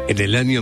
En el año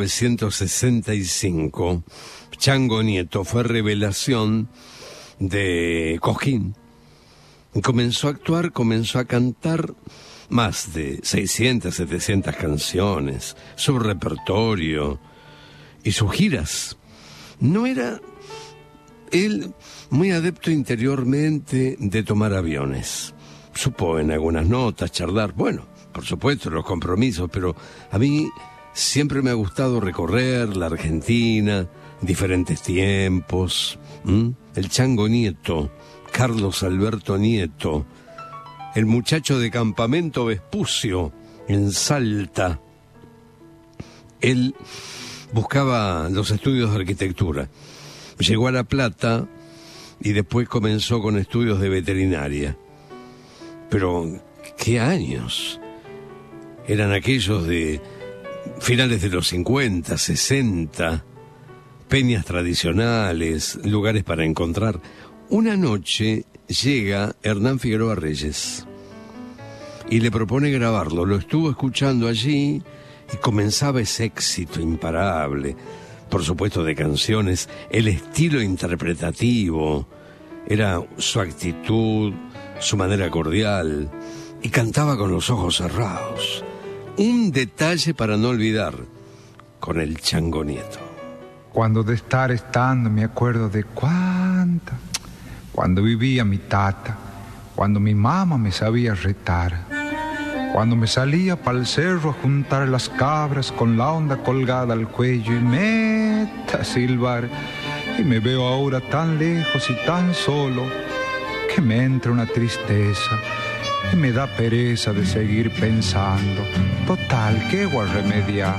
1965, Chango Nieto fue revelación de Cosquín. Comenzó a actuar, comenzó a cantar más de 600, 700 canciones, su repertorio y sus giras. No era él muy adepto interiormente de tomar aviones. Supo en algunas notas charlar, bueno, por supuesto, los compromisos, pero a mí siempre me ha gustado recorrer la Argentina, diferentes tiempos. El Chango Nieto, Carlos Alberto Nieto, el muchacho de Campamento Vespucio, en Salta. Él buscaba los estudios de arquitectura. Llegó a La Plata y después comenzó con estudios de veterinaria. Pero, ¿qué años? Eran aquellos de finales de los 50, 60, peñas tradicionales, lugares para encontrar. Una noche llega Hernán Figueroa Reyes y le propone grabarlo. Lo estuvo escuchando allí y comenzaba ese éxito imparable, por supuesto de canciones, el estilo interpretativo, era su actitud, su manera cordial, y cantaba con los ojos cerrados. Un detalle para no olvidar con el Chango Nieto. Cuando de estar estando me acuerdo de cuando vivía mi tata, cuando mi mamá me sabía retar, cuando me salía pa'l cerro a juntar las cabras con la onda colgada al cuello y meta a silbar, y me veo ahora tan lejos y tan solo que me entra una tristeza y me da pereza de seguir pensando. Total, ¿qué voy a remediar?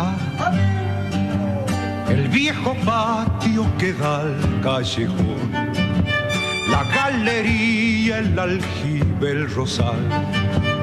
El viejo patio que da al callejón, la galería, el aljibe, el rosal,